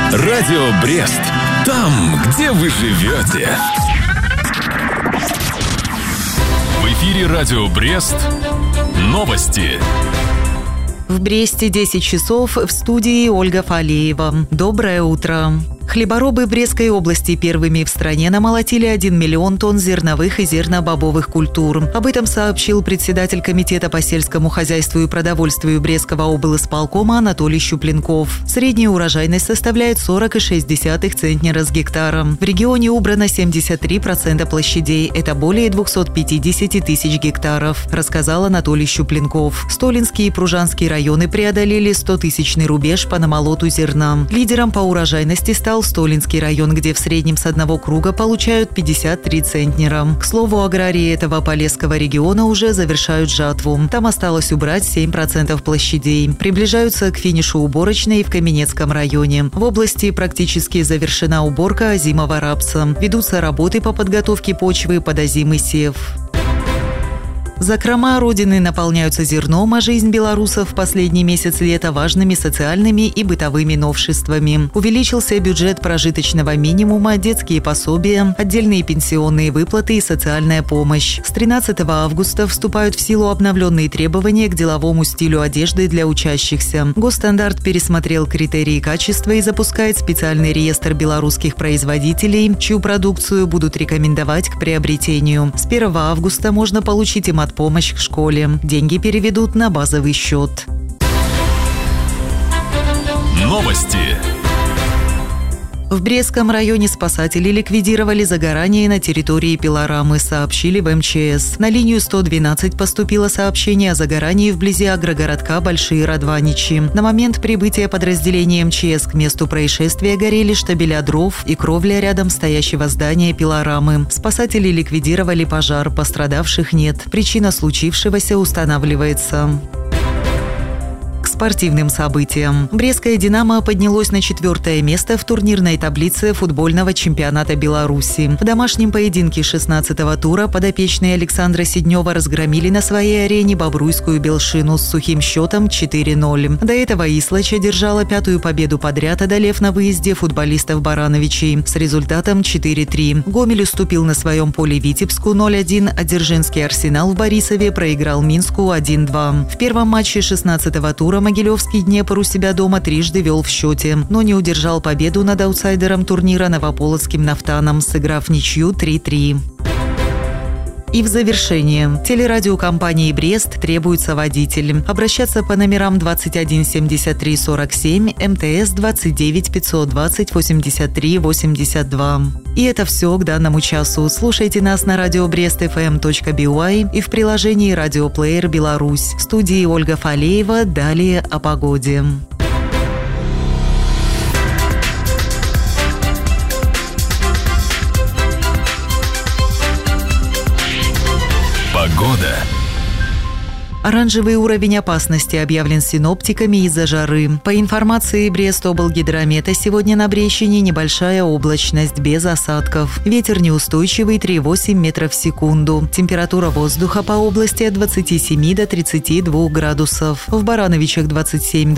Радио Брест. Там, где вы живете. В эфире Радио Брест. Новости. В Бресте 10 часов, в студии Ольга Фалеева. Доброе утро. Хлеборобы Брестской области первыми в стране намолотили 1 миллион тонн зерновых и зернобобовых культур. Об этом сообщил председатель комитета по сельскому хозяйству и продовольствию Брестского облисполкома Анатолий Щупленков. Средняя урожайность составляет 40,6 центнера с гектара. В регионе убрано 73% площадей. Это более 250 тысяч гектаров, рассказал Анатолий Щупленков. Столинский и Пружанский районы преодолели 100-тысячный рубеж по намолоту зерна. Лидером по урожайности стал Столинский район, где в среднем с одного круга получают 53 центнера. К слову, аграрии этого Полесского региона уже завершают жатву. Там осталось убрать 7% площадей. Приближаются к финишу уборочной в Каменецком районе. В области практически завершена уборка озимого рапса. Ведутся работы по подготовке почвы под озимый сев. Закрома Родины наполняются зерном, а жизнь белорусов в последний месяц лета важными социальными и бытовыми новшествами. Увеличился бюджет прожиточного минимума, детские пособия, отдельные пенсионные выплаты и социальная помощь. С 13 августа вступают в силу обновленные требования к деловому стилю одежды для учащихся. Госстандарт пересмотрел критерии качества и запускает специальный реестр белорусских производителей, чью продукцию будут рекомендовать к приобретению. С 1 августа можно получить им помощь к школе. Деньги переведут на базовый счет. Новости. В Брестском районе спасатели ликвидировали загорание на территории пилорамы, сообщили в МЧС. На линию 112 поступило сообщение о загорании вблизи агрогородка Большие Радваничи. На момент прибытия подразделения МЧС к месту происшествия горели штабеля дров и кровля рядом стоящего здания пилорамы. Спасатели ликвидировали пожар, пострадавших нет. Причина случившегося устанавливается. Спортивным событиям. Брестское «Динамо» поднялось на 4-е место в турнирной таблице футбольного чемпионата Беларуси. В домашнем поединке 16-го тура подопечные Александра Сиднева разгромили на своей арене Бобруйскую Белшину с сухим счетом 4-0. До этого Ислача держала 5-ю победу подряд, одолев на выезде футболистов Барановичей с результатом 4-3. Гомель уступил на своем поле Витебску 0-1, а Дзержинский Арсенал в Борисове проиграл Минску 1-2. В первом матче 16-го тура Могилевский Днепр у себя дома трижды вел в счете, но не удержал победу над аутсайдером турнира Новополоцким Нафтаном, сыграв ничью 3-3. И в завершение. Телерадиокомпании «Брест» требуется водитель. Обращаться по номерам 21 73 47, МТС 29 520 83 82. И это все к данному часу. Слушайте нас на радио brestfm.by и в приложении «Радиоплеер Беларусь». В студии Ольга Фалеева. Далее о погоде. Погода. Оранжевый уровень опасности объявлен синоптиками из-за жары. По информации Брестоблгидромета, сегодня на Брещине небольшая облачность без осадков. Ветер неустойчивый 3,8 метров в секунду. Температура воздуха по области от 27 до 32 градусов. В Барановичах 27